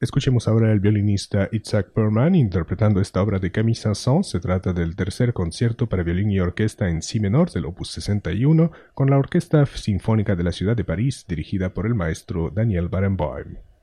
Escuchemos ahora al violinista Itzhak Perlman interpretando esta obra de Camille Saint-Saëns. Se trata del tercer concierto para violín y orquesta en si menor del opus 61 con la Orquesta Sinfónica de la Ciudad de París dirigida por el maestro Daniel Barenboim.